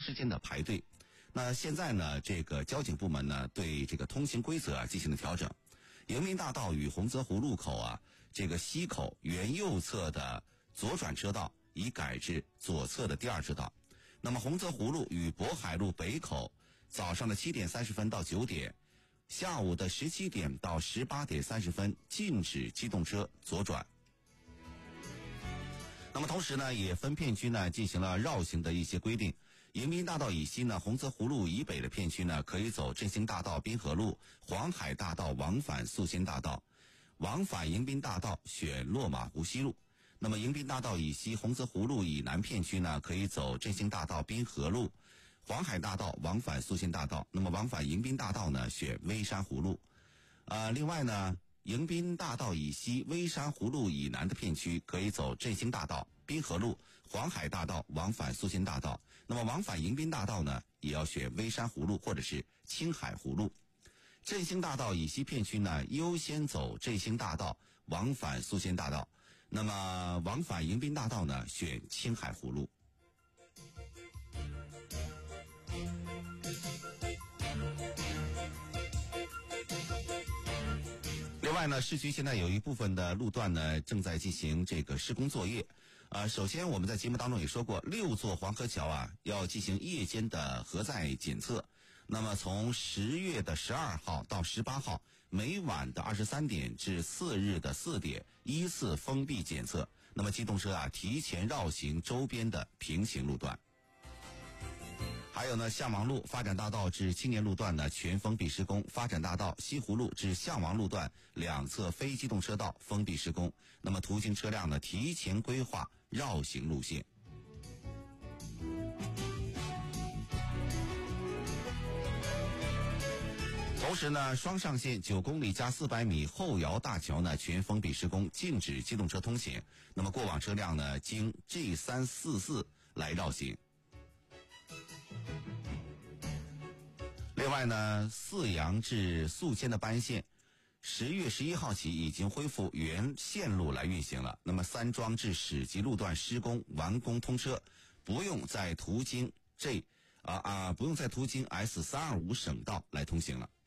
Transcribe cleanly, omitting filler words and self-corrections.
之间的排队。那现在呢，这个交警部门呢对这个通行规则进行了调整。迎宾大道与洪泽湖路口这个西口原右侧的左转车道已改至左侧的第二车道。那么洪泽湖路与渤海路北口早上的7点30分到9点，下午的17点到18点30分禁止机动车左转。那么同时呢，也分片区呢进行了绕行的一些规定。迎宾大道以西呢，洪泽湖路以北的片区呢，可以走振兴大道、滨河路、黄海大道往返宿仙大道，往返迎宾大道选落马湖西路。那么迎宾大道以西、洪泽湖路以南片区呢，可以走振兴大道、滨河路、黄海大道往返宿仙大道。那么往返迎宾大道呢，选微山湖路。另外呢，迎宾大道以西、微山湖路以南的片区可以走振兴大道、滨河路、黄海大道往返宿仙大道。那么往返迎宾大道呢，也要选微山湖路或者是青海湖路。振兴大道以西片区呢，优先走振兴大道往返宿仙大道。那么往返迎宾大道呢，选青海湖路。另外呢，市区现在有一部分的路段呢正在进行这个施工作业。首先我们在节目当中也说过，6座黄河桥要进行夜间的核载检测。那么从10月的12号到18号，每晚的23点至次日的4点依次封闭检测。那么机动车提前绕行周边的平行路段。还有呢，向王路发展大道至青年路段呢全封闭施工，发展大道西湖路至向王路段两侧非机动车道封闭施工。那么途经车辆呢提前规划绕行路线。同时呢，双上线9公里加400米后窑大桥呢全封闭施工，禁止机动车通行。那么过往车辆呢经 G344 来绕行。另外呢，泗阳至宿迁的班线10月11号起已经恢复原线路来运行了。那么三庄至史集路段施工完工通车，不用再途经不用再途经 S325 省道来通行了。